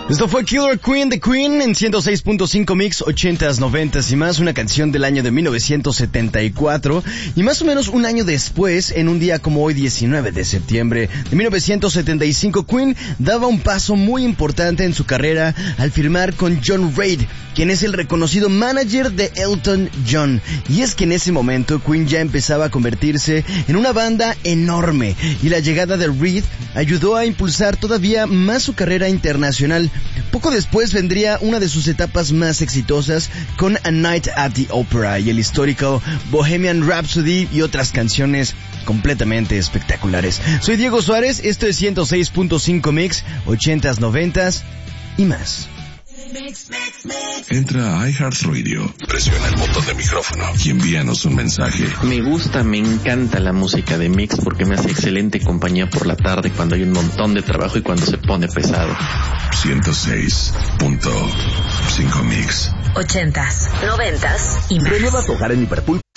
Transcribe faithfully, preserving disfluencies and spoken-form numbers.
Esto fue Killer Queen de Queen en ciento seis punto cinco Mix, ochentas, noventas y más, una canción del año de mil novecientos setenta y cuatro, y más o menos un año después, en un día como hoy, diecinueve de septiembre de mil novecientos setenta y cinco, Queen daba un paso muy importante en su carrera al firmar con John Reid, quien es el reconocido manager de Elton John. Y es que en ese momento Queen ya empezaba a convertirse en una banda enorme, y la llegada de Reid ayudó a impulsar todavía más su carrera internacional. Poco después vendría una de sus etapas más exitosas con A Night at the Opera y el histórico Bohemian Rhapsody y otras canciones completamente espectaculares. Soy Diego Suárez, esto es ciento seis punto cinco Mix, ochentas, noventas y más. Entra a iHeartRadio, presiona el botón de micrófono y envíanos un mensaje. Me gusta, me encanta la música de Mix porque me hace excelente compañía por la tarde cuando hay un montón de trabajo y cuando se pone pesado. ciento seis punto cinco Mix. Ochentas, noventas y más. Renueva tu hogar en Liverpool